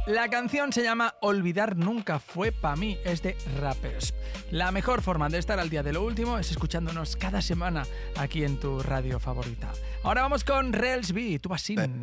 La canción se llama Olvidar nunca fue pa' mí, es de Rappers. La mejor forma de estar al día de lo último es escuchándonos cada semana aquí en tu radio favorita. Ahora vamos con Rels B, tu Basin.